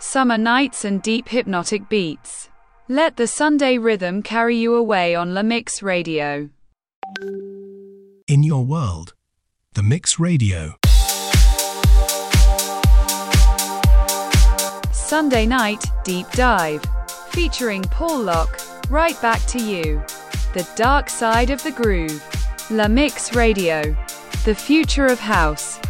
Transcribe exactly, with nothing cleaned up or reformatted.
summer nights and deep hypnotic beats. Let the Sunday rhythm carry you away on La Mix Radio. In your world, The Mix Radio. Sunday Night Deep Dive, featuring Paul Locke. Right back to you. The dark side of the groove. La Mix Radio, the future of house.